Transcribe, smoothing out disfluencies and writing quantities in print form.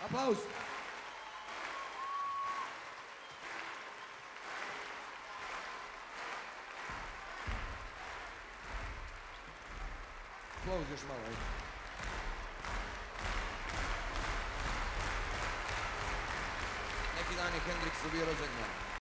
Applaus! Aplauz još malo, ajde. Neki dan je Hendriksu bio rođendan.